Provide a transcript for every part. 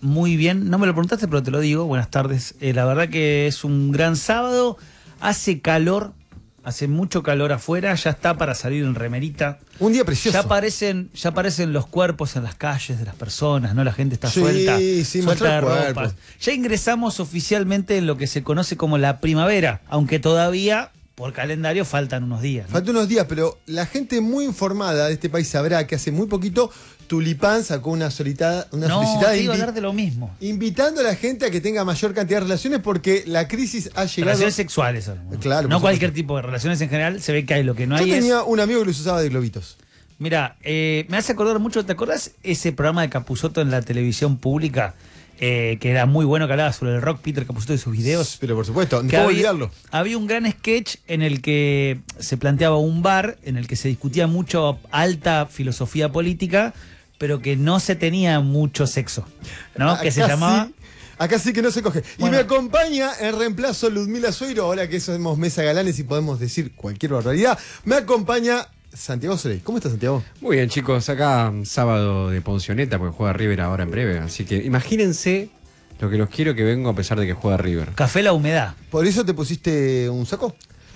muy bien. No me lo preguntaste, pero te lo digo. Buenas tardes. La verdad que es un gran sábado. Hace calor, hace mucho calor afuera. Ya está para salir en remerita. Un día precioso. Ya aparecen los cuerpos en las calles de las personas, ¿no? La gente está suelta de ropas. Ya ingresamos oficialmente en lo que se conoce como la primavera, aunque todavía... Por calendario faltan unos días, ¿no? Faltan unos días, pero la gente muy informada de este país sabrá que hace muy poquito Tulipán sacó una solicitada iba a hablar de lo mismo. Invitando a la gente a que tenga mayor cantidad de relaciones porque la crisis ha llegado... Relaciones sexuales. Claro. No cualquier tipo de relaciones en general, se ve que hay lo que no hay. Yo tenía un amigo que los usaba de globitos. Mira, me hace acordar mucho, ¿te acordás ese programa de Capusotto en la televisión pública? Que era muy bueno, que hablaba sobre el rock, Peter Capusotto y sus videos. Pero por supuesto, no puedo olvidarlo. Había un gran sketch en el que se planteaba un bar, en el que se discutía mucho alta filosofía política, pero que no se tenía mucho sexo, ¿no? Que se llamaba... Acá sí que no se coge. Bueno. Y me acompaña en reemplazo Ludmila Sueiro, ahora que somos mesa galanes y podemos decir cualquier barbaridad. Me acompaña Santiago Soley. ¿Cómo estás, Santiago? Muy bien, chicos. Acá sábado de Poncioneta, porque juega River ahora en breve. Así que imagínense lo que los quiero que vengo a pesar de que juega River. Café La Humedad. ¿Por eso te pusiste un saco?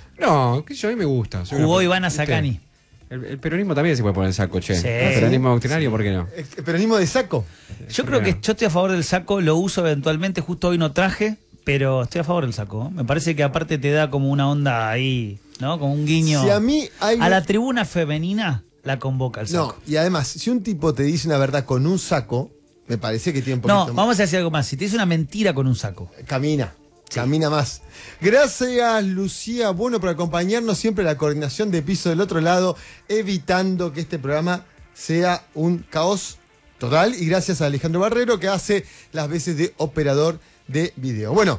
No, que yo a mí me gusta. Jugó Ivana Zacani. El peronismo también se puede poner el saco, che. Sí. El peronismo doctrinario, ¿por qué no? ¿El peronismo de saco? Yo creo que yo estoy a favor del saco, lo uso eventualmente, justo hoy no traje, pero estoy a favor del saco. Me parece que aparte te da como una onda ahí, ¿no? Como un guiño. Si a mí hay... A la tribuna femenina la convoca el saco. No, y además, si un tipo te dice una verdad con un saco, me parece que tiene un poquito No, vamos a decir algo más. Si te dice una mentira con un saco. Camina. Sí. Camina más. Gracias, Lucía Bueno, por acompañarnos siempre en la coordinación de piso del otro lado, evitando que este programa sea un caos total. Y gracias a Alejandro Barrero, que hace las veces de operador de video. Bueno,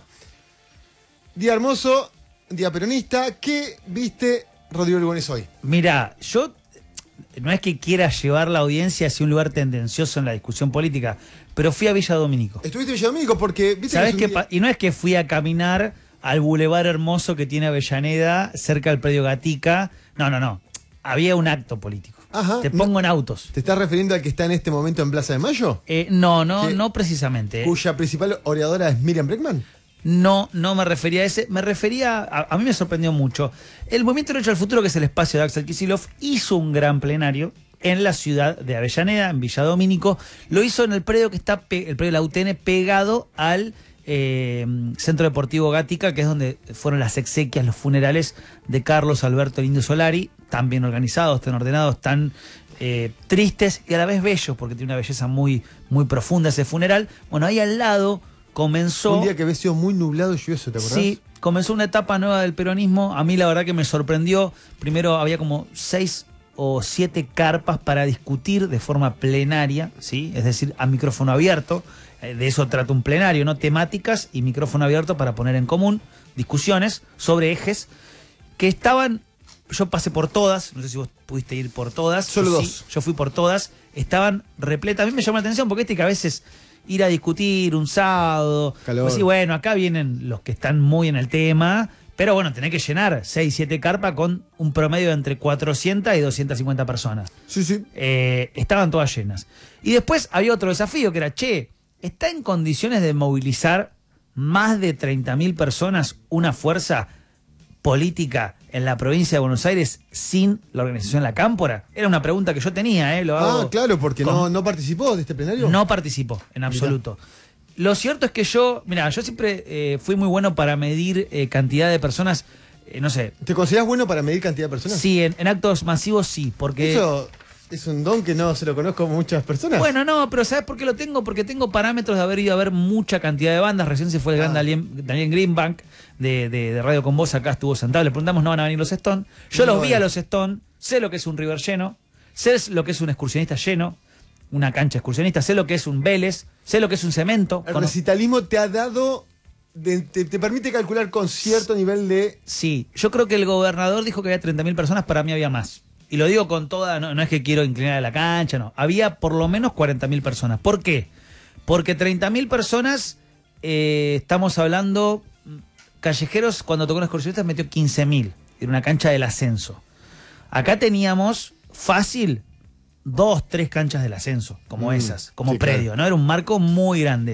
día hermoso, día peronista. ¿Qué viste, Rodrigo Lugones, hoy? Mira, yo no es que quiera llevar la audiencia hacia un lugar tendencioso en la discusión política, pero fui a Villa Domínico. Estuviste en Villa Domínico porque... ¿viste? ¿Sabés qué? Y no es que fui a caminar al bulevar hermoso que tiene Avellaneda, cerca del predio Gatica. No. Había un acto político. Ajá. Te pongo en autos. ¿Te estás refiriendo al que está en este momento en Plaza de Mayo? No precisamente. ¿Cuya principal oradora es Miriam Bregman? No me refería a ese. Me refería, a mí me sorprendió mucho. El Movimiento Derecho al Futuro, que es el espacio de Axel Kicillof, hizo un gran plenario en la ciudad de Avellaneda, en Villa Domínico. Lo hizo en el predio que está, el predio de la UTN, pegado al Centro Deportivo Gatica, que es donde fueron las exequias, los funerales de Carlos Alberto El Indio Solari, tan bien organizados, tan ordenados, tan tristes y a la vez bellos, porque tiene una belleza muy, muy profunda ese funeral. Bueno, ahí al lado comenzó... Un día que había sido muy nublado y lluvioso, ¿te acordás? Sí, comenzó una etapa nueva del peronismo. A mí la verdad que me sorprendió. Primero había como 6 o 7 carpas para discutir de forma plenaria, ¿sí? Es decir, a micrófono abierto. De eso trata un plenario, ¿no? Temáticas y micrófono abierto para poner en común discusiones sobre ejes que estaban... Yo pasé por todas, no sé si vos pudiste ir por todas. Solo dos. Sí, yo fui por todas. Estaban repletas. A mí me llamó la atención porque que a veces... ir a discutir un sábado. Pues sí, bueno, acá vienen los que están muy en el tema, pero bueno, tenés que llenar 6, 7 carpas con un promedio de entre 400 y 250 personas. Sí. Estaban todas llenas. Y después había otro desafío que era, ¿está en condiciones de movilizar más de 30.000 personas una fuerza política en la provincia de Buenos Aires sin la organización La Cámpora? Era una pregunta que yo tenía, lo hago. Claro, porque no participó de este plenario. No participó, en absoluto. Mirá. Lo cierto es que yo siempre fui muy bueno para medir cantidad de personas, no sé. ¿Te consideras bueno para medir cantidad de personas? Sí, en actos masivos sí, porque... Eso es un don que no se lo conozco a muchas personas. Bueno, no, pero ¿sabes por qué lo tengo? Porque tengo parámetros de haber ido a ver mucha cantidad de bandas. Recién se fue el gran Daniel Greenbank de Radio Con Vos, acá estuvo sentado. Le preguntamos, ¿no van a venir los Stones? Yo los vi a los Stones, sé lo que es un River lleno, sé lo que es un excursionista lleno, una cancha excursionista, sé lo que es un Vélez, sé lo que es un Cemento. El recitalismo te ha dado... Te permite calcular con cierto nivel de... Sí, yo creo que el gobernador dijo que había 30.000 personas, para mí había más. Y lo digo con toda, no es que quiero inclinar a la cancha, no. Había por lo menos 40.000 personas. ¿Por qué? Porque 30.000 personas, estamos hablando, Callejeros cuando tocó los excursionistas metió 15.000. Era una cancha del ascenso. Acá teníamos fácil 2, 3 canchas del ascenso, como esas, como predio, claro. ¿No? Era un marco muy grande.